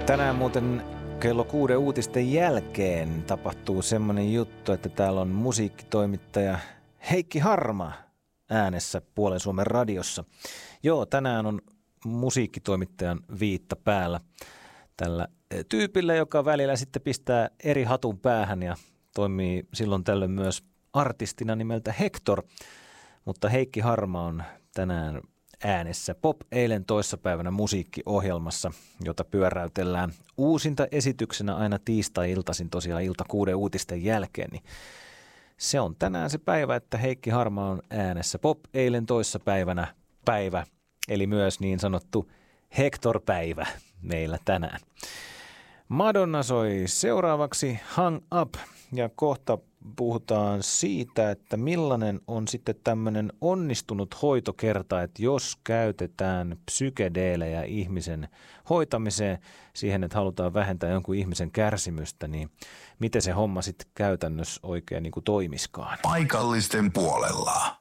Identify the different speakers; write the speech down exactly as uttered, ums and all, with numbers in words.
Speaker 1: Tänään muuten kello kuuden uutisten jälkeen tapahtuu semmoinen juttu, että täällä on musiikkitoimittaja Heikki Harma äänessä Puolen Suomen radiossa. Joo, tänään on musiikkitoimittajan viitta päällä tällä tyypillä, joka välillä sitten pistää eri hatun päähän ja toimii silloin tällöin myös artistina nimeltä Hector. Mutta Heikki Harma on tänään äänessä Pop eilen toissapäivänä musiikkiohjelmassa, jota pyöräytellään uusinta esityksenä aina tiistai-iltaisin tosiaan ilta kuuden uutisten jälkeen. Niin se on tänään se päivä, että Heikki Harma on äänessä Pop eilen toissapäivänä päivä, eli myös niin sanottu Hector-päivä meillä tänään. Madonna soi seuraavaksi Hung Up ja kohta puhutaan siitä, että millainen on sitten tämmöinen onnistunut hoitokerta, että jos käytetään psykedeelejä ihmisen hoitamiseen siihen, että halutaan vähentää jonkun ihmisen kärsimystä, niin miten se homma sitten käytännössä oikein niin kuin toimiskaan?
Speaker 2: Paikallisten puolella.